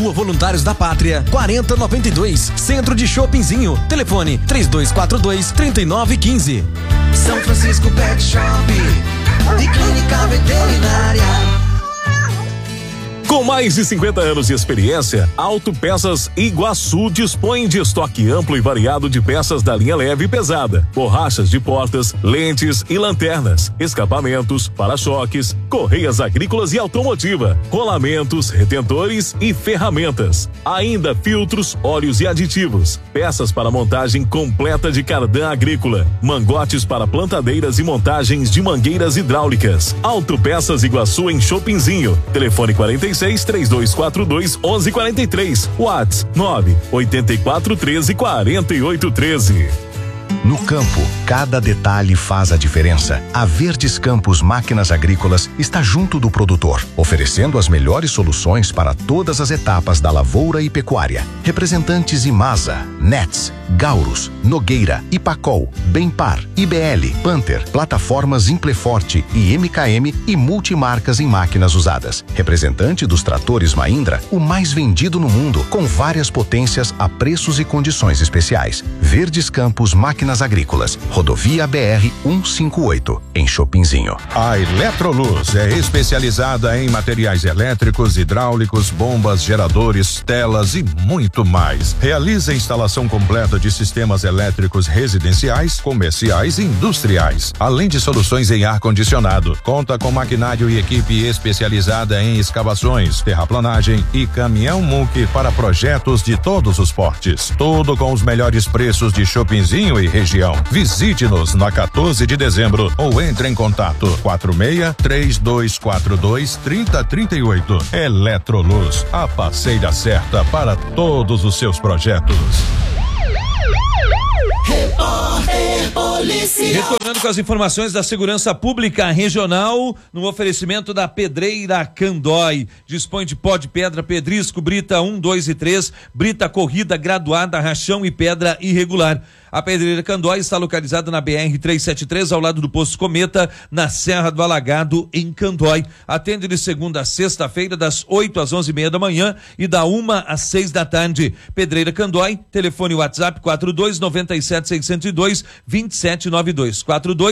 Rua Voluntários da Pátria, 4092, Centro de Shoppingzinho. Telefone 3242-3915. São Francisco Pet Shop e Clínica Veterinária. Com mais de 50 anos de experiência, Autopeças Iguaçu dispõe de estoque amplo e variado de peças da linha leve e pesada, borrachas de portas, lentes e lanternas, escapamentos, para-choques, correias agrícolas e automotiva, rolamentos, retentores e ferramentas. Ainda filtros, óleos e aditivos, peças para montagem completa de cardan agrícola, mangotes para plantadeiras e montagens de mangueiras hidráulicas. Autopeças Iguaçu em Shoppingzinho. Telefone 46-3242-1143. WhatsApp 98413-4813. No campo, cada detalhe faz a diferença. A Verdes Campos Máquinas Agrícolas está junto do produtor, oferecendo as melhores soluções para todas as etapas da lavoura e pecuária. Representantes Imasa, Nets, Gaurus, Nogueira, Ipacol, Benpar, IBL, Panther, plataformas Impleforte e MKM e multimarcas em máquinas usadas. Representante dos tratores Mahindra, o mais vendido no mundo, com várias potências a preços e condições especiais. Verdes Campos Máquinas Agrícolas, rodovia BR-158, em Shoppingzinho. A Eletroluz é especializada em materiais elétricos, hidráulicos, bombas, geradores, telas e muito mais. Realiza a instalação completa de sistemas elétricos residenciais, comerciais e industriais, além de soluções em ar-condicionado. Conta com maquinário e equipe especializada em escavações, terraplanagem e caminhão muque para projetos de todos os portes. Tudo com os melhores preços de Shoppingzinho e região. Visite-nos na 14 de dezembro ou entre em contato 46-3242-3038. Eletroluz, a parceira certa para todos os seus projetos. Retornando com as informações da Segurança Pública Regional, no oferecimento da Pedreira Candói. Dispõe de pó de pedra, pedrisco, brita 1, 2 e 3, brita corrida, graduada, rachão e pedra irregular. A Pedreira Candói está localizada na BR-373, ao lado do Posto Cometa, na Serra do Alagado, em Candói. Atende de segunda a sexta-feira, das 8 às 11h30 da manhã e da 1 às 6 da tarde. Pedreira Candói, telefone WhatsApp 42-97-602-2792.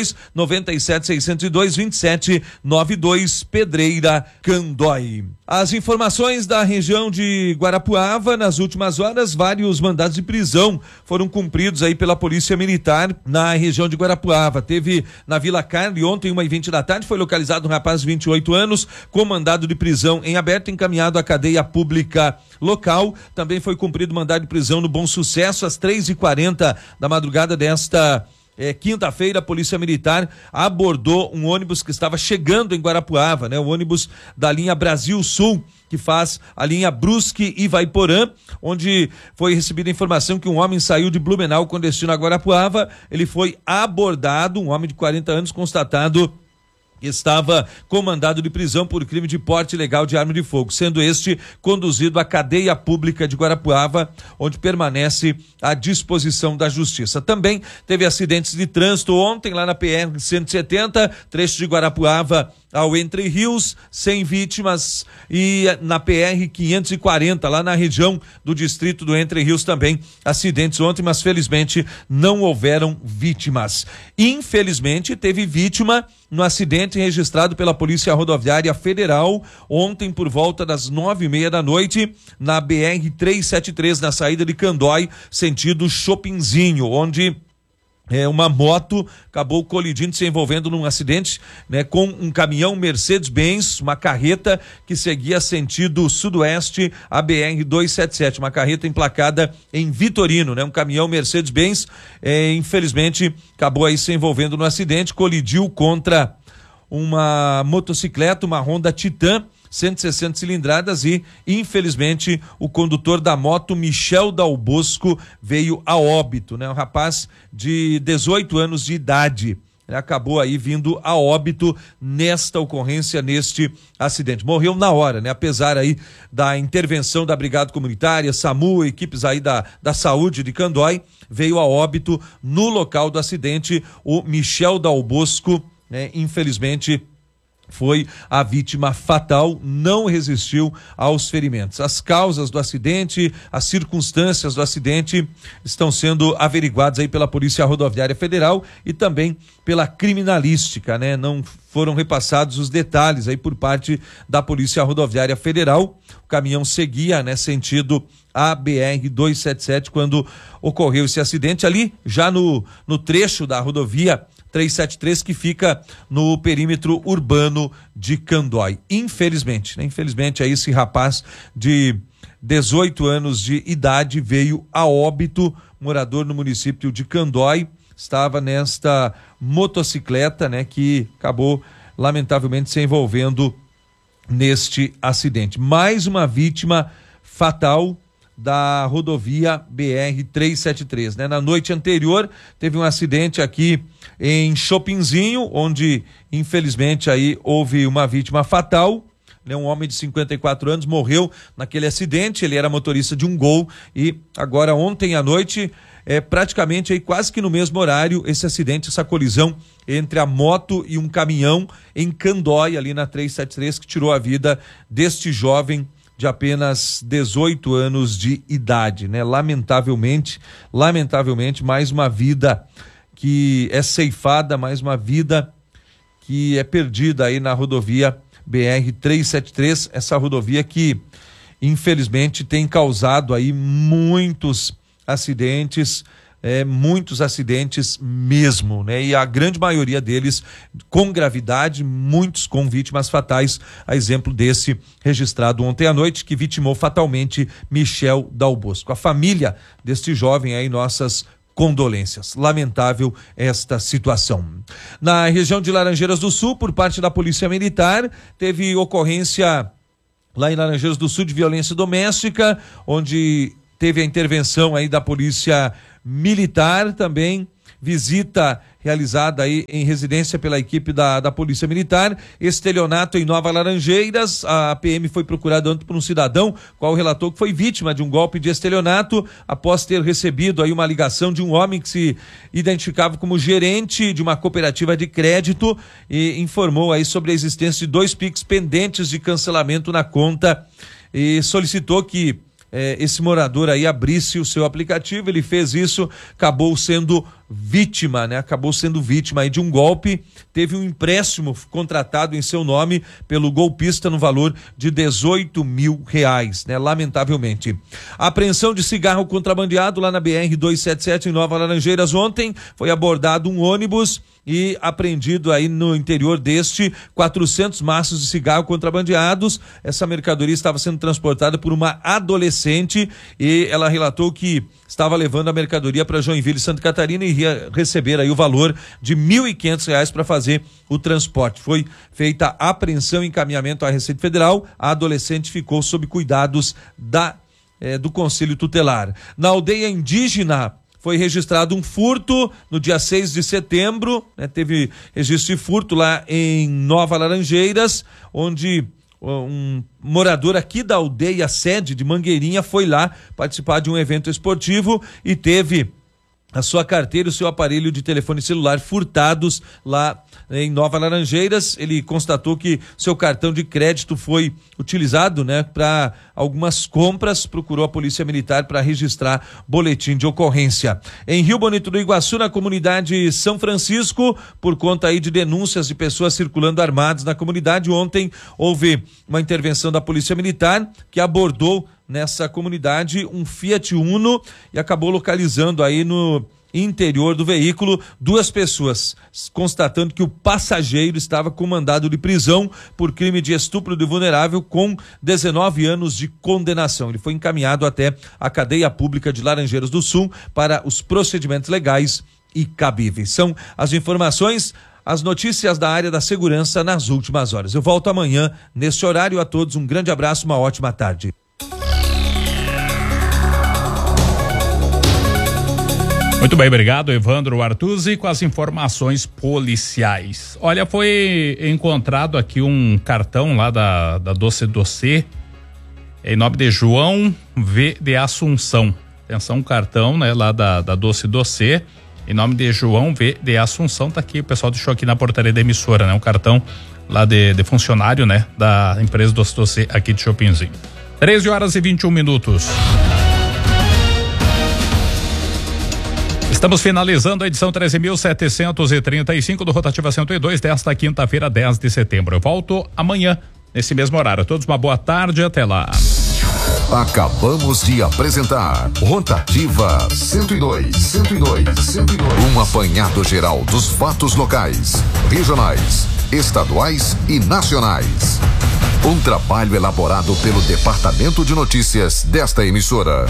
42-97-602-2792, Pedreira Candói. As informações da região de Guarapuava, nas últimas horas, vários mandados de prisão foram cumpridos aí pela Polícia Militar na região de Guarapuava. Teve na Vila Carne, ontem, 1h20 da tarde, foi localizado um rapaz de 28 anos com mandado de prisão em aberto, encaminhado à cadeia pública local. Também foi cumprido mandado de prisão no Bom Sucesso, às 3h40 da madrugada desta quinta-feira. A Polícia Militar abordou um ônibus que estava chegando em Guarapuava, né? O ônibus da linha Brasil Sul, que faz a linha Brusque e Vaiporã, onde foi recebida a informação que um homem saiu de Blumenau com destino a Guarapuava. Ele foi abordado, um homem de 40 anos, constatado que estava com mandado de prisão por crime de porte ilegal de arma de fogo, sendo este conduzido à cadeia pública de Guarapuava, onde permanece à disposição da justiça. Também teve acidentes de trânsito ontem lá na PR-170, trecho de Guarapuava ao Entre Rios, 100 vítimas, e na PR-540, lá na região do distrito do Entre Rios, também acidentes ontem, mas felizmente não houveram vítimas. Infelizmente teve vítima no acidente registrado pela Polícia Rodoviária Federal ontem por volta das 9h30 da noite, na BR-373, na saída de Candói, sentido Shoppingzinho, onde uma moto acabou colidindo, se envolvendo num acidente, né, com um caminhão Mercedes-Benz, uma carreta que seguia sentido sudoeste, a BR-277, uma carreta emplacada em Vitorino, né, um caminhão Mercedes-Benz, infelizmente acabou aí se envolvendo no acidente, colidiu contra uma motocicleta, uma Honda Titan, 160 cilindradas, e infelizmente o condutor da moto, Michel Dalbosco, veio a óbito, né? Um rapaz de 18 anos de idade, né? Acabou aí vindo a óbito nesta ocorrência, neste acidente. Morreu na hora, né? Apesar aí da intervenção da Brigada Comunitária, SAMU, equipes aí da saúde de Candói, veio a óbito no local do acidente o Michel Dalbosco, né? Infelizmente foi a vítima fatal, não resistiu aos ferimentos. As causas do acidente, as circunstâncias do acidente estão sendo averiguadas aí pela Polícia Rodoviária Federal e também pela criminalística, né? Não foram repassados os detalhes aí por parte da Polícia Rodoviária Federal. O caminhão seguia, né, sentido a BR-277 quando ocorreu esse acidente ali, já no trecho da rodovia 373 que fica no perímetro urbano de Candói. Infelizmente, né? Infelizmente aí esse rapaz de 18 anos de idade veio a óbito, morador no município de Candói, estava nesta motocicleta, né, que acabou lamentavelmente se envolvendo neste acidente. Mais uma vítima fatal da rodovia BR-373, né? Na noite anterior teve um acidente aqui em Chopinzinho, onde infelizmente aí houve uma vítima fatal, né? Um homem de 54 anos morreu naquele acidente, ele era motorista de um Gol e agora ontem à noite, praticamente aí quase que no mesmo horário, esse acidente, essa colisão entre a moto e um caminhão em Candói, ali na 373, que tirou a vida deste jovem de apenas 18 anos de idade, né? Lamentavelmente, mais uma vida que é ceifada, mais uma vida que é perdida aí na rodovia BR-373, essa rodovia que infelizmente tem causado aí muitos acidentes mesmo, né? E a grande maioria deles com gravidade, muitos com vítimas fatais, a exemplo desse registrado ontem à noite, que vitimou fatalmente Michel Dal Bosco. A família deste jovem aí, nossas condolências. Lamentável esta situação. Na região de Laranjeiras do Sul, por parte da Polícia Militar, teve ocorrência lá em Laranjeiras do Sul de violência doméstica, onde teve a intervenção aí da Polícia Militar, também visita realizada aí em residência pela equipe da Polícia Militar, estelionato em Nova Laranjeiras. A PM foi procurada ontem por um cidadão, qual relatou que foi vítima de um golpe de estelionato após ter recebido aí uma ligação de um homem que se identificava como gerente de uma cooperativa de crédito e informou aí sobre a existência de 2 Pix pendentes de cancelamento na conta e solicitou que esse morador aí abrisse o seu aplicativo. Ele fez isso, acabou sendo vítima, né? Acabou sendo vítima aí de um golpe, teve um empréstimo contratado em seu nome pelo golpista no valor de R$18 mil, né? Lamentavelmente. A apreensão de cigarro contrabandeado lá na BR-277 em Nova Laranjeiras ontem, foi abordado um ônibus e apreendido aí no interior deste 400 maços de cigarro contrabandeados. Essa mercadoria estava sendo transportada por uma adolescente e ela relatou que estava levando a mercadoria para Joinville, Santa Catarina, e ia receber aí o valor de R$1.500 para fazer o transporte. Foi feita a apreensão e encaminhamento à Receita Federal. A adolescente ficou sob cuidados do Conselho Tutelar. Na aldeia indígena foi registrado um furto no dia 6 de setembro, né? Teve registro de furto lá em Nova Laranjeiras, onde um morador aqui da aldeia sede de Mangueirinha foi lá participar de um evento esportivo e teve a sua carteira e o seu aparelho de telefone celular furtados lá em Nova Laranjeiras. Ele constatou que seu cartão de crédito foi utilizado, né, para algumas compras, procurou a Polícia Militar para registrar boletim de ocorrência. Em Rio Bonito do Iguaçu, na comunidade São Francisco, por conta aí de denúncias de pessoas circulando armadas na comunidade, ontem houve uma intervenção da Polícia Militar que abordou nessa comunidade um Fiat Uno e acabou localizando aí no interior do veículo 2 pessoas, constatando que o passageiro estava com mandado de prisão por crime de estupro de vulnerável com 19 anos de condenação. Ele foi encaminhado até a cadeia pública de Laranjeiras do Sul para os procedimentos legais e cabíveis. São as informações, as notícias da área da segurança nas últimas horas. Eu volto amanhã nesse horário. A todos um grande abraço, uma ótima tarde. Muito bem, obrigado, Evandro Artuzzi, com as informações policiais. Olha, foi encontrado aqui um cartão lá da Doce Doce, em nome de João V. de Assunção. Atenção, um cartão, né, lá da Doce Doce, em nome de João V. de Assunção. Tá aqui, o pessoal deixou aqui na portaria da emissora, né, um cartão lá de funcionário, né? Da empresa Doce Doce aqui de Chopinzinho. 13h21. Estamos finalizando a edição 13.735 do Rotativa 102 desta quinta-feira, 10 de setembro. Eu volto amanhã, nesse mesmo horário. A todos uma boa tarde, até lá. Acabamos de apresentar Rotativa 102. Um apanhado geral dos fatos locais, regionais, estaduais e nacionais. Um trabalho elaborado pelo Departamento de Notícias desta emissora.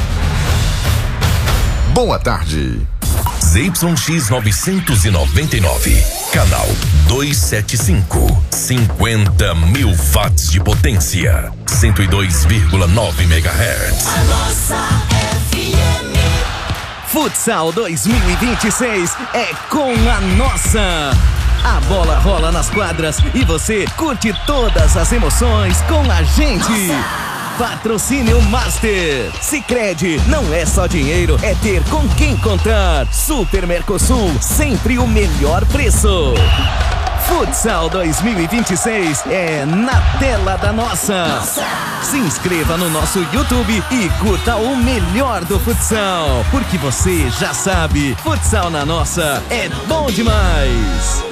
Boa tarde. ZYX 999, canal 275, 50 mil watts de potência, 102,9 MHz. A nossa FM. Futsal 2026 é com a nossa. A bola rola nas quadras e você curte todas as emoções com a gente. Patrocínio Master. Sicredi, não é só dinheiro, é ter com quem contar. Super Mercosul, sempre o melhor preço. Futsal 2026 é na tela da nossa. Se inscreva no nosso YouTube e curta o melhor do futsal, porque você já sabe, futsal na nossa é bom demais.